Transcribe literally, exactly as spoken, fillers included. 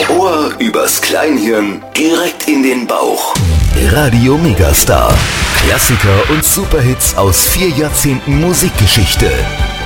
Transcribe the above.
Ohr übers Kleinhirn direkt in den Bauch. Radio Megastar. Klassiker und Superhits aus vier Jahrzehnten Musikgeschichte.